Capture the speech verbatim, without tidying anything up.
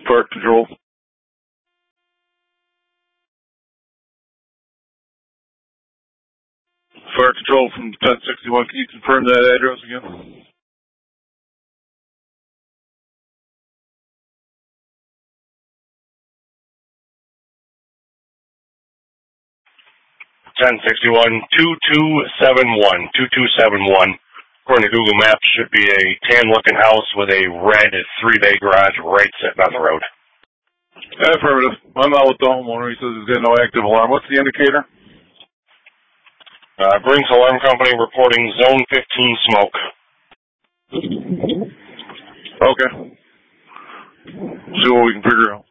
Fire control. Fire control from ten sixty-one. Can you confirm that address again? ten sixty-one, two two seven one, two two seven one. According to Google Maps, should be a tan-looking house with a red three-bay garage right sitting on the road. Affirmative. I'm out with the homeowner. He says he's got no active alarm. What's the indicator? Uh, Brinks Alarm Company reporting Zone fifteen smoke. Okay. See what we can figure out.